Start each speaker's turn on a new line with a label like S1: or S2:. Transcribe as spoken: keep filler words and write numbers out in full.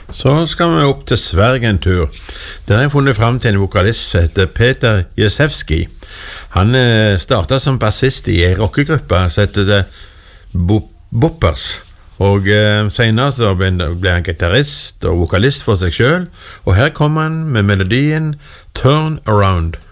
S1: Så skal vi opp til Sverige en tur. Der har jeg funnet frem til en vokalist som heter Peter Jezewski. Han startet som bassist i en rockegruppe som heter The Boppers. Og eh, senere så ble, ble han gitarist og vokalist for seg selv. Og her kommer han med melodien Turn Around.